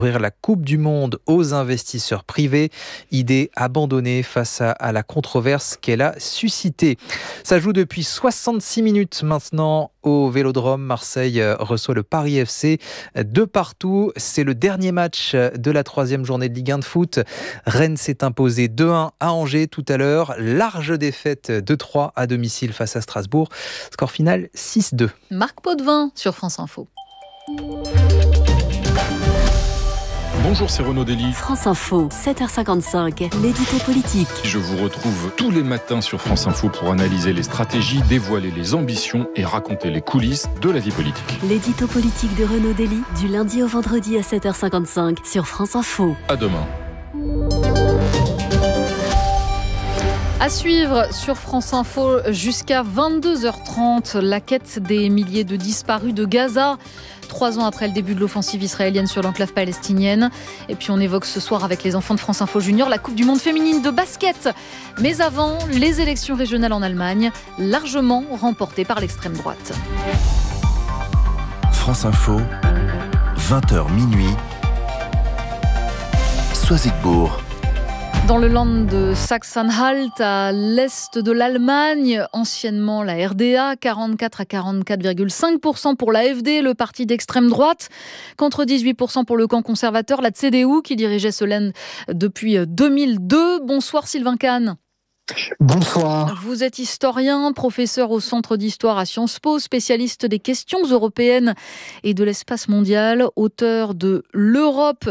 Ouvrir la Coupe du Monde aux investisseurs privés, idée abandonnée face à la controverse qu'elle a suscitée. Ça joue depuis 66 minutes maintenant au Vélodrome. Marseille reçoit le Paris FC de partout. C'est le dernier match de la 3e journée de Ligue 1 de foot. Rennes s'est imposé 2-1 à Angers tout à l'heure. Large défaite 2-3 à domicile face à Strasbourg. Score final 6-2. Marc Potvin sur France Info. Bonjour, c'est Renaud Dely. France Info, 7h55, l'édito politique. Je vous retrouve tous les matins sur France Info pour analyser les stratégies, dévoiler les ambitions et raconter les coulisses de la vie politique. L'édito politique de Renaud Dely, du lundi au vendredi à 7h55 sur France Info. À demain. À suivre sur France Info jusqu'à 22h30, la quête des milliers de disparus de Gaza. 3 ans après le début de l'offensive israélienne sur l'enclave palestinienne. Et puis on évoque ce soir avec les enfants de France Info Junior la Coupe du Monde féminine de basket. Mais avant, les élections régionales en Allemagne, largement remportées par l'extrême droite. France Info, 20h minuit, Soisigbourg. Dans le land de Sachsen-Anhalt, à l'est de l'Allemagne, anciennement la RDA, 44 à 44,5% pour l'AfD, le parti d'extrême droite, contre 18% pour le camp conservateur, la CDU, qui dirigeait ce land depuis 2002. Bonsoir Sylvain Kahn. Bonsoir. Vous êtes historien, professeur au Centre d'Histoire à Sciences Po, spécialiste des questions européennes et de l'espace mondial, auteur de l'Europe...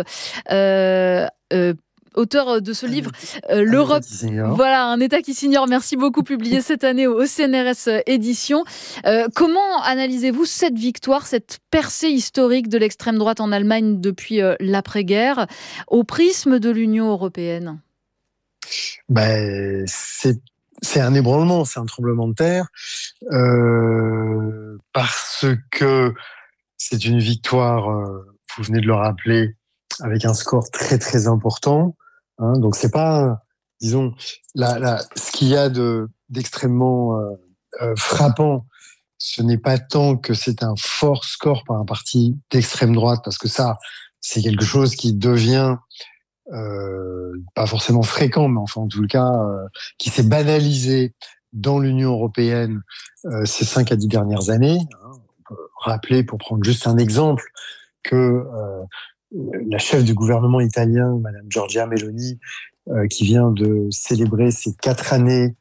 auteur de ce livre, l'Europe, voilà, un État qui s'ignore. Merci beaucoup, publié cette année au CNRS Éditions. Comment analysez-vous cette victoire, cette percée historique de l'extrême droite en Allemagne depuis l'après-guerre, au prisme de l'Union européenne ? C'est un ébranlement, c'est un tremblement de terre, parce que c'est une victoire, vous venez de le rappeler, avec un score très très important. Donc c'est pas, disons, ce qu'il y a d'extrêmement frappant, ce n'est pas tant que c'est un fort score par un parti d'extrême droite, parce que ça, c'est quelque chose qui devient pas forcément fréquent, mais enfin en tout cas qui s'est banalisé dans l'Union européenne ces 5 à 10 dernières années. On peut rappeler, pour prendre juste un exemple, que la chef du gouvernement italien, Madame Giorgia Meloni, qui vient de célébrer ses 4 années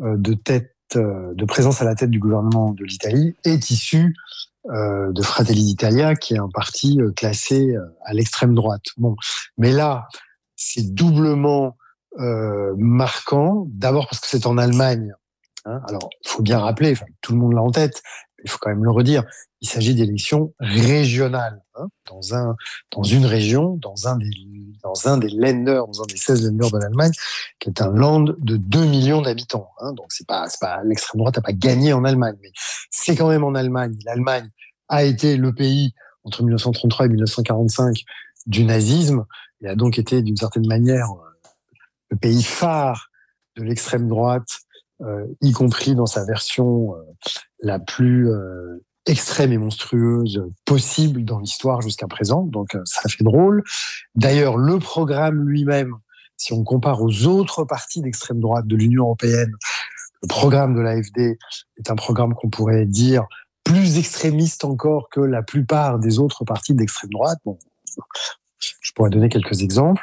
de présence à la tête du gouvernement de l'Italie, est issue de Fratelli d'Italia, qui est un parti classé à l'extrême droite. Bon, mais là, c'est doublement marquant. D'abord parce que c'est en Allemagne. Alors, il faut bien rappeler, tout le monde l'a en tête, il faut quand même le redire, il s'agit d'élections régionales, dans une région, dans un des Länder, dans un des 16 Länder de l'Allemagne, qui est un land de 2 millions d'habitants. Donc c'est pas l'extrême droite n'a pas gagné en Allemagne, mais c'est quand même en Allemagne. L'Allemagne a été le pays entre 1933 et 1945 du nazisme, et a donc été d'une certaine manière le pays phare de l'extrême droite, y compris dans sa version la plus extrême et monstrueuse possible dans l'histoire jusqu'à présent. Donc ça fait drôle. D'ailleurs, le programme lui-même, si on compare aux autres partis d'extrême droite de l'Union européenne, le programme de l'AfD est un programme qu'on pourrait dire plus extrémiste encore que la plupart des autres partis d'extrême droite. Bon, je pourrais donner quelques exemples.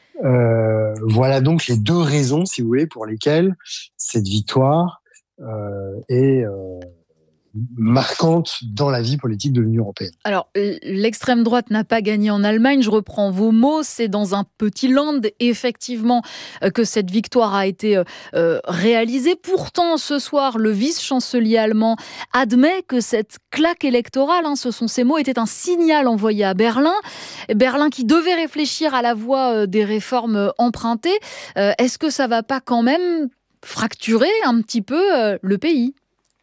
Voilà donc les 2 raisons, si vous voulez, pour lesquelles cette victoire est marquante dans la vie politique de l'Union européenne. Alors, l'extrême droite n'a pas gagné en Allemagne, je reprends vos mots, c'est dans un petit land, effectivement, que cette victoire a été réalisée. Pourtant, ce soir, le vice-chancelier allemand admet que cette claque électorale, ce sont ses mots, était un signal envoyé à Berlin. Berlin qui devait réfléchir à la voie des réformes empruntées. Est-ce que ça ne va pas quand même fracturer un petit peu le pays ?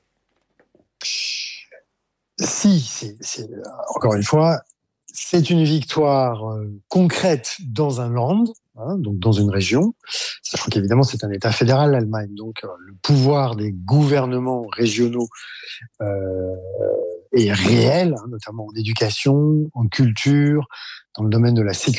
Si, encore une fois, c'est une victoire concrète dans un land, donc dans une région, sachant qu'évidemment c'est un État fédéral, l'Allemagne, donc le pouvoir des gouvernements régionaux est réelle, notamment en éducation, en culture, dans le domaine de la sécurité.